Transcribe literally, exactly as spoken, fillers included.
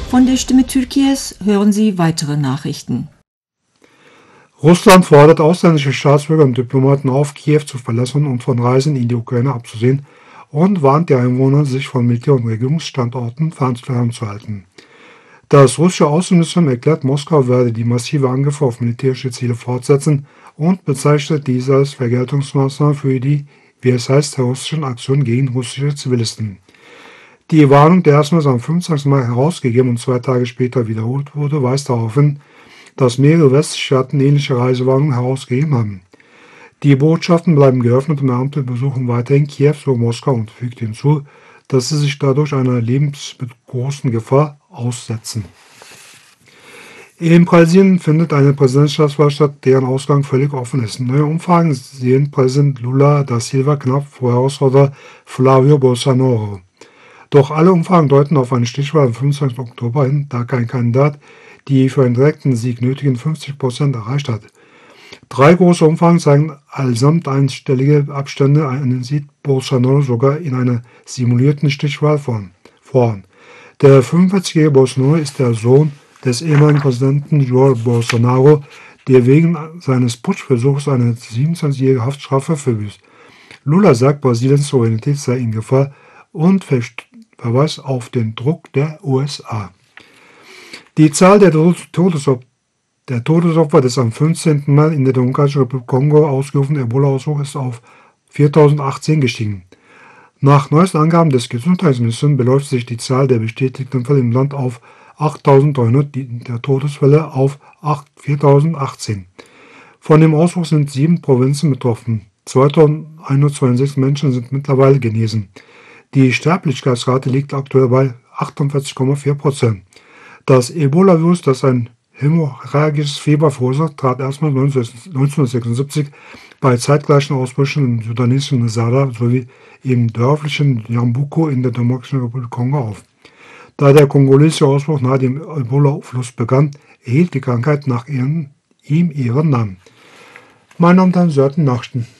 Von der Stimme Türkiye's hören Sie weitere Nachrichten. Russland fordert ausländische Staatsbürger und Diplomaten auf, Kiew zu verlassen und von Reisen in die Ukraine abzusehen und warnt die Einwohner, sich von Militär- und Regierungsstandorten fernzuhalten. Das russische Außenministerium erklärt, Moskau werde die massive Angriffe auf militärische Ziele fortsetzen und bezeichnet dies als Vergeltungsmaßnahme für die, wie es heißt, terroristischen Aktionen gegen russische Zivilisten. Die Warnung, die erstmals am fünfundzwanzigsten Mai herausgegeben und zwei Tage später wiederholt wurde, weist darauf hin, dass mehrere westliche Staaten ähnliche Reisewarnungen herausgegeben haben. Die Botschaften bleiben geöffnet und Beamte besuchen weiterhin Kiew sowie Moskau und fügt hinzu, dass sie sich dadurch einer lebensgroßen Gefahr aussetzen. In Brasilien findet eine Präsidentschaftswahl statt, deren Ausgang völlig offen ist. Neue Umfragen sehen Präsident Lula da Silva knapp vor Herausforderer Flávio Bolsonaro. Doch alle Umfragen deuten auf eine Stichwahl am fünfundzwanzigsten Oktober hin, da kein Kandidat die für einen direkten Sieg nötigen fünfzig Prozent erreicht hat. Drei große Umfragen zeigen allesamt einstellige Abstände, einen sieht Bolsonaro sogar in einer simulierten Stichwahl vor. Der fünfundvierzigjährige Bolsonaro ist der Sohn des ehemaligen Präsidenten Jair Bolsonaro, der wegen seines Putschversuchs eine siebenundzwanzigjährige Haftstrafe verbüßt. Lula sagt, Brasiliens Souveränität sei in Gefahr und verweist auf den Druck der U S A. Die Zahl der Todesopfer, der Todesopfer des am fünfzehnten Mai in der Demokratischen Republik Kongo ausgerufenen Ebola-Ausbruchs ist auf viertausendachtzehn gestiegen. Nach neuesten Angaben des Gesundheitsministeriums beläuft sich die Zahl der bestätigten Fälle im Land auf achttausenddreihundert, der Todesfälle auf viertausendachtzehn. Von dem Ausbruch sind sieben Provinzen betroffen. zweitausendeinhundertzweiundsechzig Menschen sind mittlerweile genesen. Die Sterblichkeitsrate liegt aktuell bei achtundvierzig Komma vier Prozent. Das Ebola-Virus, das ein hämorrhagisches Fieber verursacht, trat erstmals neunzehnhundertsechsundsiebzig bei zeitgleichen Ausbrüchen im sudanesischen Masada sowie im dörflichen Yambuco in der Demokratischen Republik Kongo auf. Da der kongolesische Ausbruch nahe dem Ebola-Fluss begann, erhielt die Krankheit nach ihren, ihm ihren Namen. Meine Damen und Herren, Sie hörten Nachrichten.